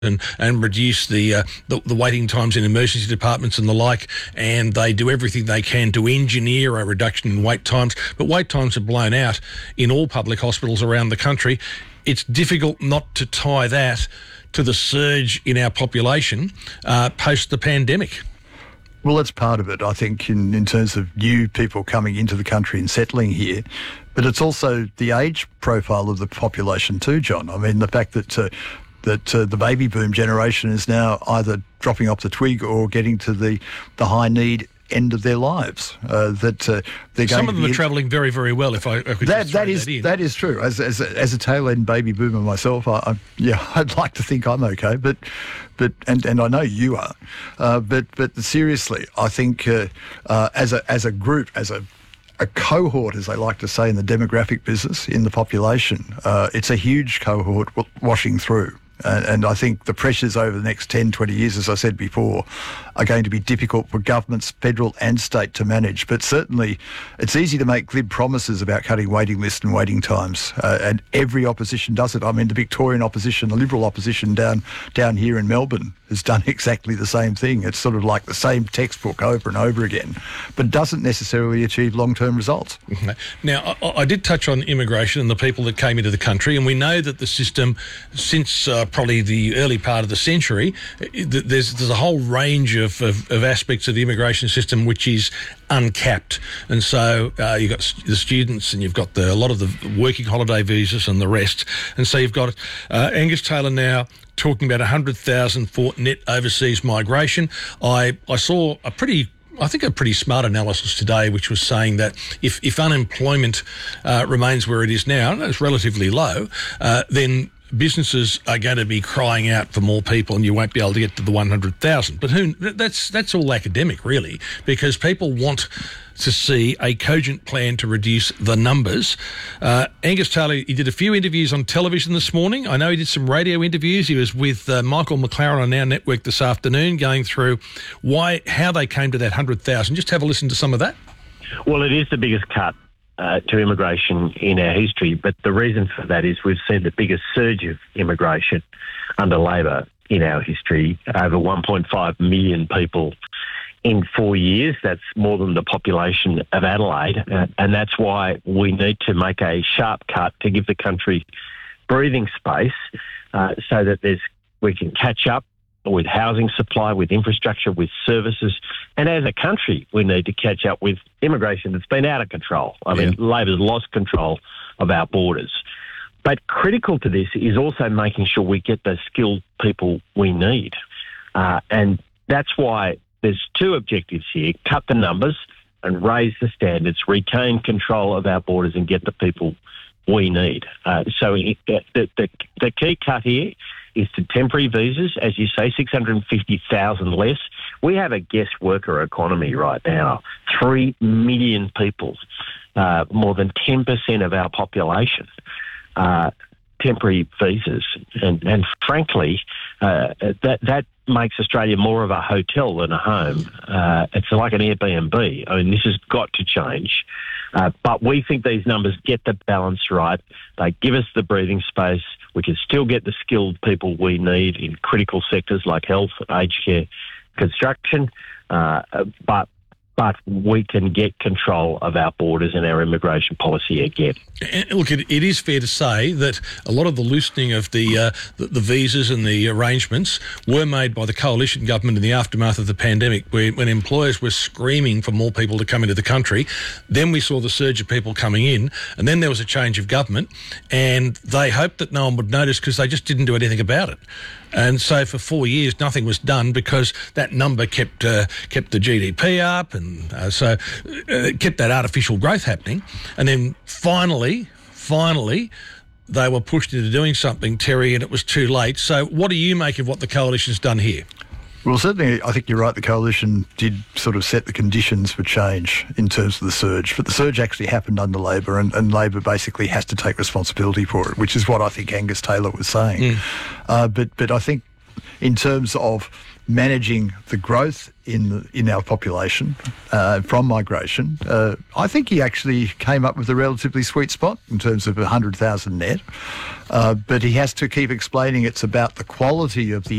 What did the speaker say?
and reduce the waiting times in emergency departments and the like, and they do everything they can to engineer a reduction in wait times. But wait times are blown out in all public hospitals around the country. It's difficult not to tie that to the surge in our population post the pandemic. Well, that's part of it, I think, in terms of new people coming into the country and settling here. But it's also the age profile of the population too, John. I mean, the fact that the baby boom generation is now either dropping off the twig or getting to the high need end of their lives. They're going. Some of them are travelling very, very well. If I could just throw that in. That is true. As a tail end baby boomer myself, I'd like to think I'm okay, but I know you are. But seriously, I think as a group, as a cohort, as they like to say in the demographic business, in the population, it's a huge cohort washing through. And I think the pressures over the next 10, 20 years, as I said before, are going to be difficult for governments, federal and state, to manage. But certainly it's easy to make glib promises about cutting waiting lists and waiting times. And every opposition does it. I mean, the Victorian opposition, the Liberal opposition down here in Melbourne has done exactly the same thing. It's sort of like the same textbook over and over again, but doesn't necessarily achieve long-term results. Now, I did touch on immigration and the people that came into the country, and we know that the system, since probably the early part of the century, there's a whole range of aspects of the immigration system which is uncapped. And so you've got the students and you've got a lot of the working holiday visas and the rest. And so you've got Angus Taylor now talking about 100,000 for net overseas migration. I saw a pretty smart analysis today, which was saying that if unemployment remains where it is now, and it's relatively low, then businesses are going to be crying out for more people, and you won't be able to get to the 100,000. But that's all academic, really, because people want to see a cogent plan to reduce the numbers. Angus Taylor, he did a few interviews on television this morning. I know he did some radio interviews. He was with Michael McLaren on Our Network this afternoon, going through how they came to that 100,000. Just have a listen to some of that. Well, it is the biggest cut to immigration in our history, but the reason for that is we've seen the biggest surge of immigration under Labor in our history, over 1.5 million people in 4 years. That's more than the population of Adelaide, and that's why we need to make a sharp cut to give the country breathing space so that we can catch up with housing supply, with infrastructure, with services. And as a country, we need to catch up with immigration that's been out of control. I mean, Labor's lost control of our borders. But critical to this is also making sure we get the skilled people we need. And that's why there's two objectives here: cut the numbers and raise the standards, retain control of our borders and get the people we need. So the key cut here is to temporary visas, as you say, 650,000 less. We have a guest worker economy right now, 3 million people, more than 10% of our population, temporary visas. And frankly, that makes Australia more of a hotel than a home. It's like an Airbnb. I mean, this has got to change. But we think these numbers get the balance right. They give us the breathing space. We can still get the skilled people we need in critical sectors like health, aged care, construction, but we can get control of our borders and our immigration policy again. And look, it is fair to say that a lot of the loosening of the visas and the arrangements were made by the coalition government in the aftermath of the pandemic, when employers were screaming for more people to come into the country. Then we saw the surge of people coming in, and then there was a change of government, and they hoped that no one would notice because they just didn't do anything about it. And so for 4 years, nothing was done because that number kept the GDP up, and so it kept that artificial growth happening. And then finally, they were pushed into doing something, Terry, and it was too late. So what do you make of what the coalition's done here? Well, certainly, I think you're right. The coalition did sort of set the conditions for change in terms of the surge. But the surge actually happened under Labor, and Labor basically has to take responsibility for it, which is what I think Angus Taylor was saying. But I think in terms of managing the growth in our population from migration, I think he actually came up with a relatively sweet spot in terms of 100,000 net. But he has to keep explaining it's about the quality of the